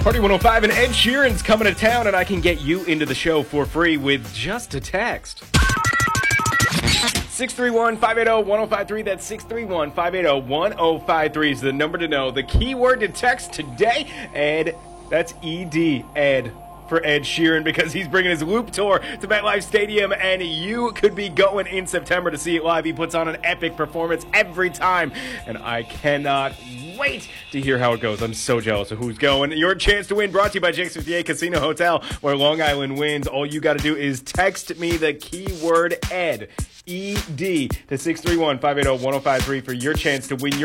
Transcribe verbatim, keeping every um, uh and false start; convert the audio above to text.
Party one oh five and Ed Sheeran's coming to town, and I can get you into the show for free with just a text. six three one, five eight zero, one zero five three. That's six three one, five eight zero, one zero five three is the number to know. The keyword to text today, Ed. That's E D, Ed, for Ed Sheeran, because he's bringing his Loop Tour to MetLife Stadium, and you could be going in September to see it live. He puts on an epic performance every time, and I cannot wait to hear how it goes. I'm so jealous of who's going. Your chance to win brought to you by Jake's fifty-eight Casino Hotel, where Long Island wins. All you got to do is text me the keyword Ed, E D, to six three one, five eight zero, one zero five three for your chance to win your